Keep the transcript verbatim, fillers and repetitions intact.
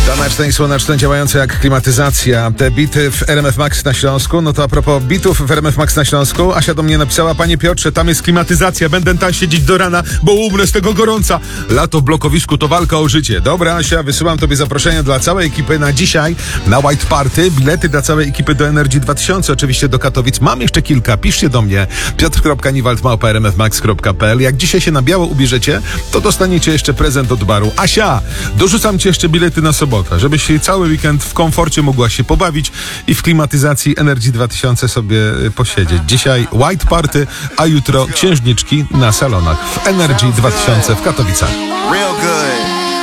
Słoneczne i słoneczne, działające jak klimatyzacja. Te bity w R M F Max na Śląsku. No to a propos bitów w R M F Max na Śląsku, Asia do mnie napisała: panie Piotrze, tam jest klimatyzacja, będę tam siedzieć do rana, bo umrę z tego gorąca. Lato w blokowisku to walka o życie. Dobra, Asia, wysyłam tobie zaproszenie dla całej ekipy na dzisiaj, na White Party. Bilety dla całej ekipy do Energy dwa tysiące, oczywiście do Katowic. Mam jeszcze kilka, piszcie do mnie. piotr kropka niwald małpa r m f max kropka p l. Jak dzisiaj się na biało ubierzecie, to dostaniecie jeszcze prezent od baru. Asia, dorzucam ci jeszcze bilety na sobotę, żebyś cały weekend w komforcie mogła się pobawić i w klimatyzacji Energy dwa tysiące sobie posiedzieć. Dzisiaj White Party, a jutro księżniczki na salonach w Energy dwa tysiące w Katowicach. Real good.